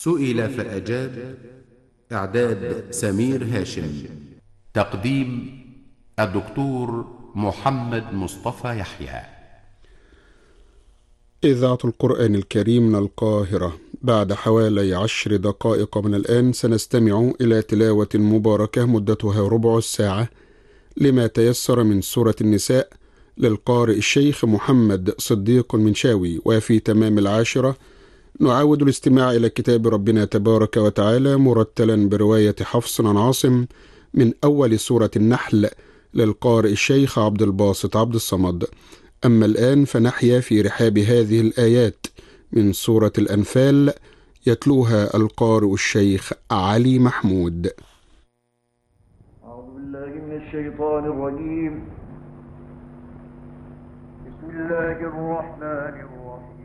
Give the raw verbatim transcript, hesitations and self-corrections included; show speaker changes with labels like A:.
A: سئل فأجاب. إعداد سمير هاشم. تقديم الدكتور محمد مصطفى يحيى.
B: إذاعة القرآن الكريم من القاهرة. بعد حوالي عشر دقائق من الآن سنستمع إلى تلاوة مباركة مدتها ربع الساعة لما تيسر من سورة النساء للقارئ الشيخ محمد صديق المنشاوي. وفي تمام العاشرة نعاود الاستماع إلى كتاب ربنا تبارك وتعالى مرتلا برواية حفص عن عاصم من أول سورة النحل للقارئ الشيخ عبد الباسط عبد الصمد. أما الآن فنحيا في رحاب هذه الآيات من سورة الأنفال يتلوها القارئ الشيخ علي محمود.
C: أعوذ بالله من الشيطان الرجيم. بسم الله الرحمن الرحيم.